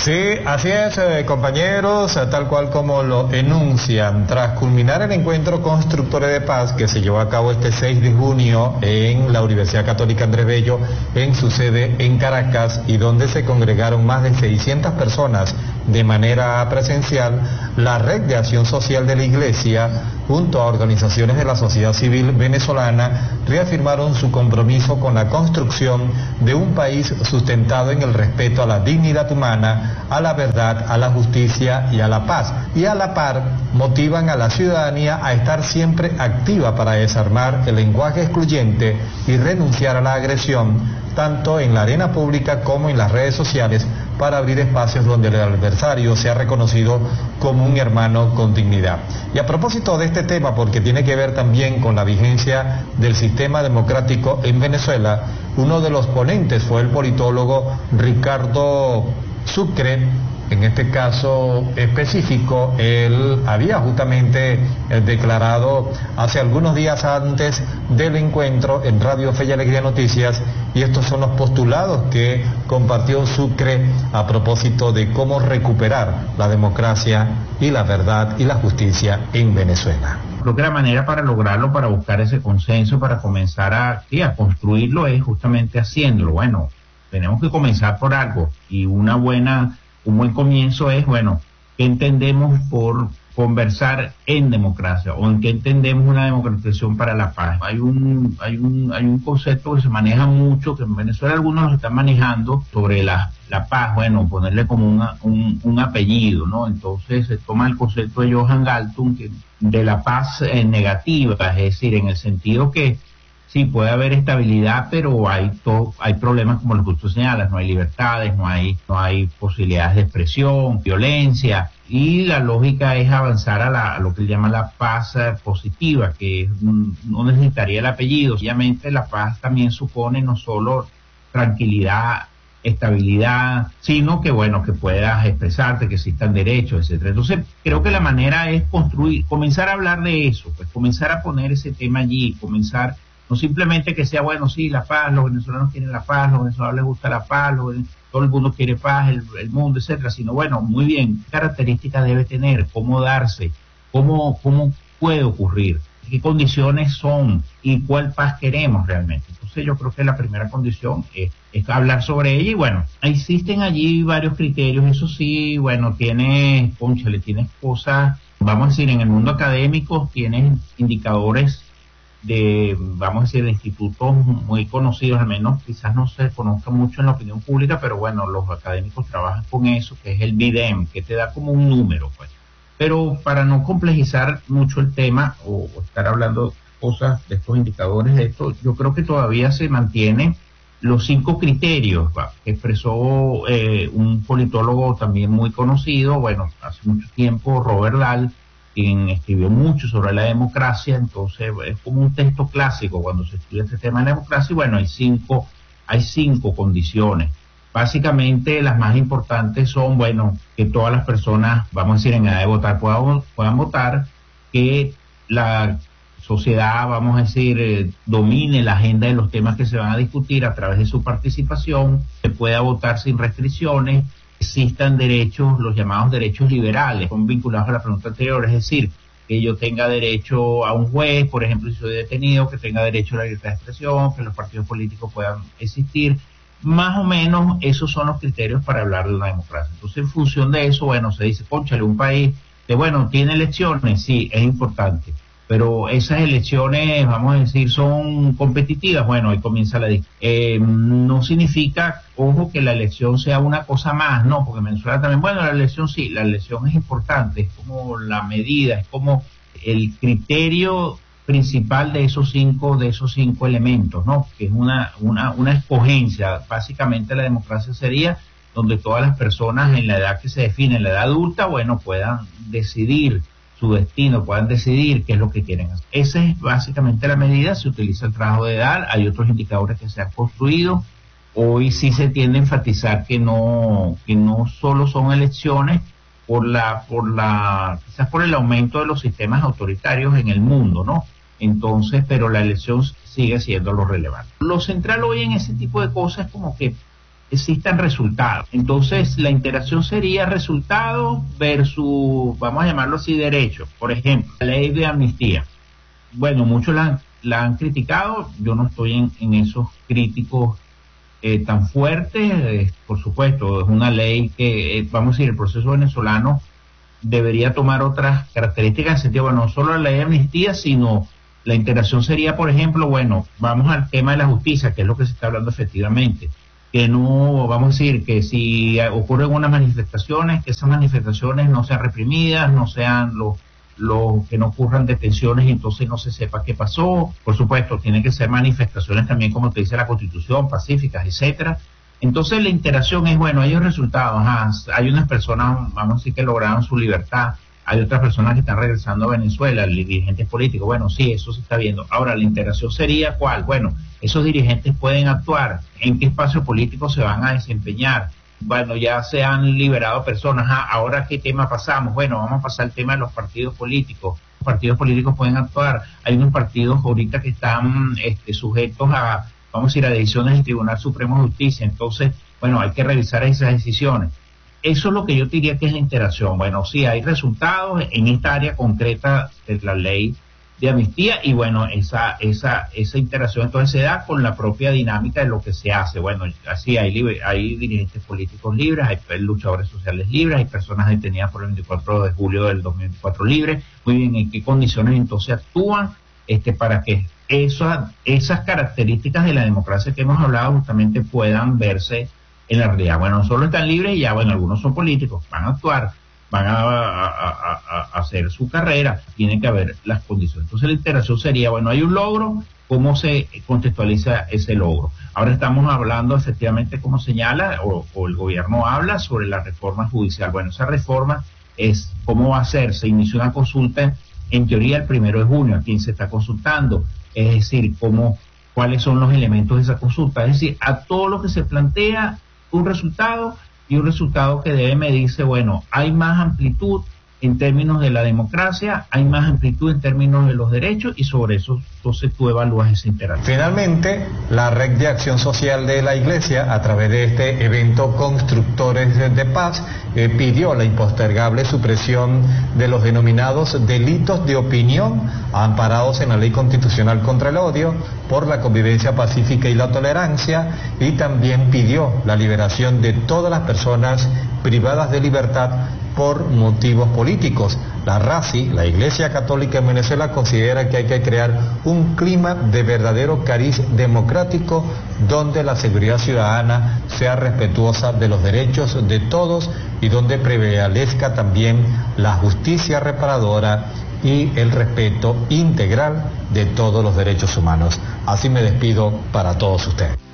Sí, así es, compañeros, tal cual como lo enuncian. Tras culminar el encuentro Constructores de Paz que se llevó a cabo este 6 de junio en la Universidad Católica Andrés Bello, en su sede en Caracas, y donde se congregaron más de 600 personas de manera presencial, la Red de Acción Social de la Iglesia, junto a organizaciones de la sociedad civil venezolana, reafirmaron su compromiso con la construcción de un país sustentado en el respeto a la dignidad humana, a la verdad, a la justicia y a la paz. Y a la par, motivan a la ciudadanía a estar siempre activa para desarmar el lenguaje excluyente y renunciar a la agresión, tanto en la arena pública como en las redes sociales, para abrir espacios donde el adversario sea reconocido como un hermano con dignidad. Y a propósito de este tema, porque tiene que ver también con la vigencia del sistema democrático en Venezuela, uno de los ponentes fue el politólogo Ricardo Sucre. En este caso específico, él había justamente declarado hace algunos días antes del encuentro en Radio Fe y Alegría Noticias, y estos son los postulados que compartió Sucre a propósito de cómo recuperar la democracia y la verdad y la justicia en Venezuela. Creo que la manera para lograrlo, para buscar ese consenso, para comenzar a construirlo, es justamente haciéndolo. Bueno, tenemos que comenzar por algo, y un buen comienzo es, ¿qué entendemos por conversar en democracia? ¿O en qué entendemos una democratización para la paz? Hay un concepto que se maneja mucho, que en Venezuela algunos lo están manejando, sobre la paz, ponerle como un apellido, ¿no? Entonces se toma el concepto de Johan Galtung de la paz negativa, es decir, en el sentido que sí, puede haber estabilidad, pero hay problemas como los que usted señala, no hay libertades, no hay posibilidades de expresión, violencia, y la lógica es avanzar a lo que él llama la paz positiva, que no necesitaría el apellido. Obviamente la paz también supone no solo tranquilidad, estabilidad, sino que que puedas expresarte, que existan derechos, etcétera. Entonces creo que la manera es comenzar a hablar de eso, pues comenzar a poner ese tema allí, comenzar. No simplemente que sea, sí, la paz, los venezolanos quieren la paz, los venezolanos les gusta la paz, todo el mundo quiere paz, el mundo, etcétera, sino muy bien, ¿qué características debe tener? ¿Cómo darse? ¿Cómo puede ocurrir? ¿Qué condiciones son? ¿Y cuál paz queremos realmente? Entonces yo creo que la primera condición es hablar sobre ella, y existen allí varios criterios. Eso sí, tienes cosas, vamos a decir, en el mundo académico tienes indicadores de institutos muy conocidos, al menos quizás no se conozca mucho en la opinión pública, pero los académicos trabajan con eso, que es el BIDEM, que te da como un número, pues. Pero para no complejizar mucho el tema, o estar hablando cosas de estos indicadores, yo creo que todavía se mantienen los 5 criterios, que expresó un politólogo también muy conocido, hace mucho tiempo, Robert Dahl, quien escribió mucho sobre la democracia. Entonces es como un texto clásico cuando se estudia este tema de la democracia, hay cinco condiciones. Básicamente las más importantes son, que todas las personas, en edad de votar puedan votar, que la sociedad, domine la agenda de los temas que se van a discutir a través de su participación, que pueda votar sin restricciones, existan derechos, los llamados derechos liberales, son vinculados a la pregunta anterior, es decir, que yo tenga derecho a un juez, por ejemplo, si soy detenido, que tenga derecho a la libertad de expresión, que los partidos políticos puedan existir. Más o menos esos son los criterios para hablar de una democracia. Entonces, en función de eso, se dice, cónchale, un país que, tiene elecciones, sí, es importante, pero esas elecciones, son competitivas, ahí comienza la discusión. No significa, ojo, que la elección sea una cosa más, no, porque en Venezuela también, la elección sí, la elección es importante, es como la medida, es como el criterio principal de esos cinco elementos, ¿no? Que es una escogencia. Básicamente la democracia sería donde todas las personas en la edad que se define, en la edad adulta, puedan decidir su destino, puedan decidir qué es lo que quieren hacer. Esa es básicamente la medida. Se utiliza el trabajo de edad, hay otros indicadores que se han construido. Hoy sí se tiende a enfatizar que no solo son elecciones quizás por el aumento de los sistemas autoritarios en el mundo, ¿no? Entonces, pero la elección sigue siendo lo relevante. Lo central hoy en ese tipo de cosas es como que existan resultados. Entonces, la interacción sería resultado versus, vamos a llamarlo así, derecho. Por ejemplo, la ley de amnistía. Bueno, muchos la han criticado, yo no estoy en esos críticos tan fuertes. Por supuesto, es una ley que, vamos a decir, el proceso venezolano debería tomar otras características en el sentido, bueno, no solo la ley de amnistía, sino la interacción sería, por ejemplo, bueno, vamos al tema de la justicia, que es lo que se está hablando efectivamente, que no, vamos a decir, que si ocurren unas manifestaciones, que esas manifestaciones no sean reprimidas, no sean que no ocurran detenciones y entonces no se sepa qué pasó. Por supuesto, tienen que ser manifestaciones también, como te dice la Constitución, pacíficas, etcétera. Entonces la interacción es, bueno, hay resultados, hay unas personas, vamos a decir, que lograron su libertad, hay otras personas que están regresando a Venezuela, dirigentes políticos, bueno, sí, eso se está viendo. Ahora, la interacción sería, ¿cuál? Bueno, esos dirigentes pueden actuar, ¿en qué espacio político se van a desempeñar? Bueno, ya se han liberado personas, ahora ¿qué tema pasamos? Bueno, vamos a pasar al tema de los partidos políticos. Los partidos políticos pueden actuar, hay unos partidos ahorita que están sujetos a, vamos a decir, a decisiones del Tribunal Supremo de Justicia, entonces, bueno, hay que revisar esas decisiones. Eso es lo que yo diría que es la interacción. Bueno, sí, hay resultados en esta área concreta de la ley de amnistía y bueno, esa interacción entonces se da con la propia dinámica de lo que se hace. Bueno, así hay dirigentes políticos libres, hay luchadores sociales libres, hay personas detenidas por el 24 de julio del 2024 libres. Muy bien, ¿en qué condiciones entonces actúan para que esas características de la democracia que hemos hablado justamente puedan verse en la realidad? Bueno, no solo están libres y ya, bueno, algunos son políticos, van a actuar, van a hacer su carrera, tiene que haber las condiciones. Entonces la interacción sería, bueno, hay un logro, ¿cómo se contextualiza ese logro? Ahora estamos hablando efectivamente, como señala, o el gobierno habla sobre la reforma judicial. Bueno, esa reforma es, ¿cómo va a ser? Se inició una consulta, en teoría, el 1 de junio, ¿a quién se está consultando? Es decir, cuáles son los elementos de esa consulta. Es decir, a todo lo que se plantea un resultado y un resultado que debe medirse, bueno, hay más amplitud en términos de la democracia, hay más amplitud en términos de los derechos y sobre eso entonces tú evalúas esa interacción. Finalmente, la Red de Acción Social de la Iglesia, a través de este evento Constructores de Paz, pidió la impostergable supresión de los denominados delitos de opinión amparados en la Ley Constitucional contra el Odio, por la convivencia pacífica y la tolerancia, y también pidió la liberación de todas las personas privadas de libertad por motivos políticos. La RACI, la Iglesia Católica en Venezuela, considera que hay que crear un clima de verdadero cariz democrático donde la seguridad ciudadana sea respetuosa de los derechos de todos y donde prevalezca también la justicia reparadora y el respeto integral de todos los derechos humanos. Así me despido para todos ustedes.